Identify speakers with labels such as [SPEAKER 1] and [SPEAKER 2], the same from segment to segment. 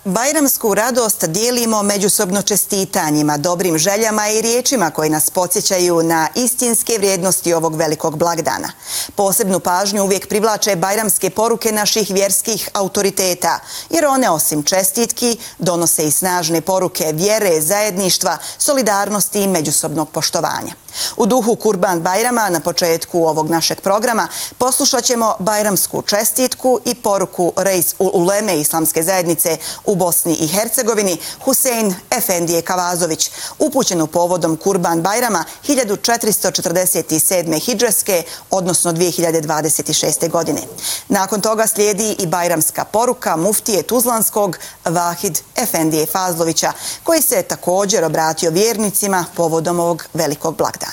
[SPEAKER 1] Bajramsku radost dijelimo međusobno čestitanjima, dobrim željama i riječima koje nas podsjećaju na istinske vrijednosti ovog velikog blagdana. Posebnu pažnju uvijek privlače bajramske poruke naših vjerskih autoriteta, jer one osim čestitki donose i snažne poruke vjere, zajedništva, solidarnosti i međusobnog poštovanja. U duhu Kurban Bajrama na početku ovog našeg programa poslušat ćemo bajramsku čestitku i poruku Reis uleme Islamske zajednice u Bosni i Hercegovini Husein Efendije Kavazović, upućenu povodom Kurban Bajrama 1447. hidžreske, odnosno 2026. godine. Nakon toga slijedi i bajramska poruka muftije Tuzlanskog Vahid Efendije Fazlovića, koji se također obratio vjernicima povodom ovog velikog blagdana.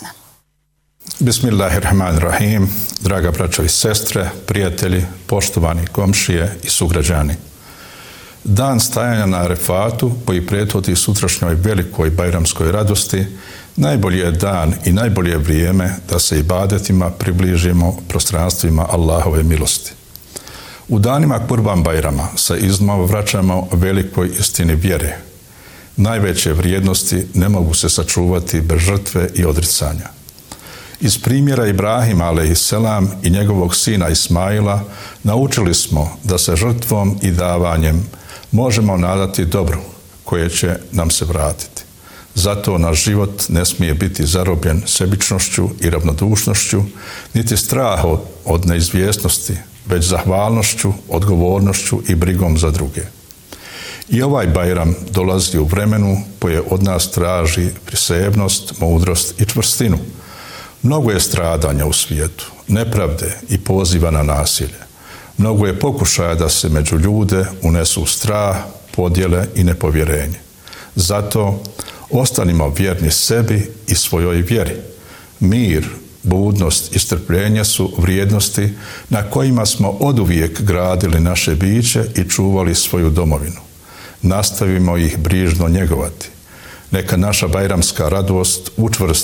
[SPEAKER 2] Bismillahirrahmanirrahim, draga braćo i sestre, prijatelji, poštovani komšije i sugrađani. Dan stajanja na Arefatu, koji prethodi sutrašnjoj velikoj bajramskoj radosti, najbolji je dan i najbolje vrijeme da se ibadetima približimo prostranstvima Allahove milosti. U danima Kurban Bajrama se iznova vraćamo velikoj istini vjere. Najveće vrijednosti ne mogu se sačuvati bez žrtve i odricanja. Iz primjera Ibrahima a.s. i njegovog sina Ismaila naučili smo da se žrtvom i davanjem možemo nadati dobru koje će nam se vratiti. Zato naš život ne smije biti zarobljen sebičnošću i ravnodušnošću, niti strahom od neizvjesnosti, već zahvalnošću, odgovornošću i brigom za druge. I ovaj Bajram dolazi u vremenu koje od nas traži prisebnost, mudrost i čvrstinu. Mnogo je stradanja u svijetu, nepravde i poziva na nasilje. Mnogo je pokušaja da se među ljude unesu strah, podjele i nepovjerenje. Zato ostanimo vjerni sebi i svojoj vjeri. Mir, budnost i strpljenje su vrijednosti na kojima smo oduvijek gradili naše biće i čuvali svoju domovinu. Nastavimo ih brižno njegovati. Neka naša bajramska radost učvrsti